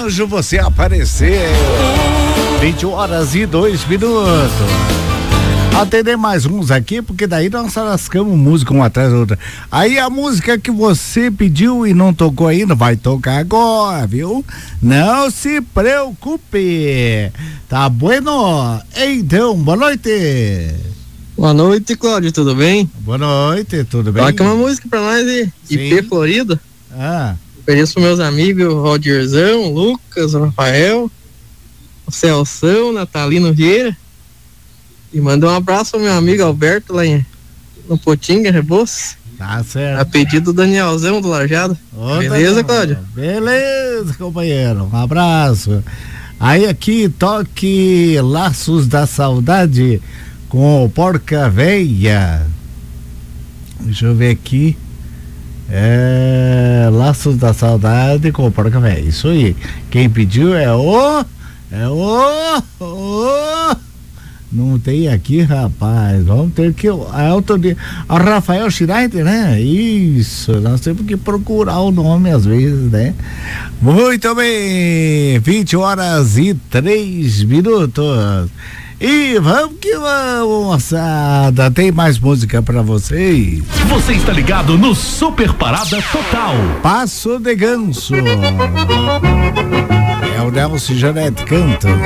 anjo você aparecer. 20h02. Atender mais uns aqui, porque daí nós lascamos música uma atrás da outra. Aí a música que você pediu e não tocou ainda, vai tocar agora, viu? Não se preocupe. Tá bueno? Então, boa noite. Boa noite, Cláudio, tudo bem? Boa noite, tudo bem? Toca uma música pra nós aí, IP Florida. Ofereço pros meus amigos, o Rodierzão, o Lucas, o Rafael, o Celção, Natalino Vieira. E manda um abraço ao meu amigo Alberto lá no Potinga, Rebouças. Tá certo. A pedido do Danielzão do Lajado. Beleza, Cláudio? Beleza, companheiro. Um abraço. Aí aqui, toque Laços da Saudade com o Porca Véia. Deixa eu ver aqui. Laços da Saudade com o Porca Véia. Isso aí. Quem pediu é o não tem aqui, rapaz. Vamos ter que. A Rafael Schreider, né? Isso. Nós temos que procurar o nome às vezes, né? Muito bem. 20h03. E vamos que vamos, moçada. Tem mais música pra vocês. Você está ligado no Super Parada Total. Passo de Ganso. É o Nelson Janete canta.